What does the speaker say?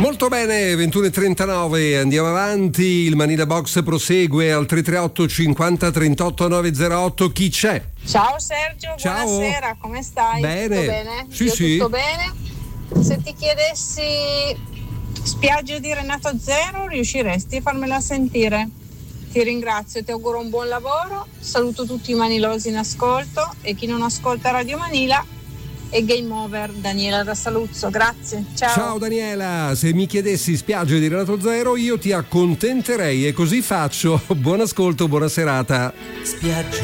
Molto bene, 21:39, andiamo avanti, il Manila Box prosegue al 338 50 38 908. Chi c'è? Ciao Sergio, ciao. Buonasera, come stai? Bene. Tutto bene? Sì, Io sì. tutto bene. Se ti chiedessi Spiaggia di Renato Zero, riusciresti a farmela sentire? Ti ringrazio, ti auguro un buon lavoro, saluto tutti i manilosi in ascolto e chi non ascolta Radio Manila. E Game Over, Daniela da Saluzzo, grazie, ciao. Ciao Daniela, se mi chiedessi Spiagge di Renato Zero io ti accontenterei e così faccio. Buon ascolto, buona serata. Spiagge